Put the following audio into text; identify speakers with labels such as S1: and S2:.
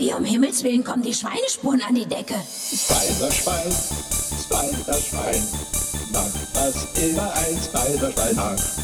S1: Wie um Himmels Willen kommen die Schweinespuren an die Decke?
S2: Spider-Schwein, macht was immer ein Spider-Schwein macht.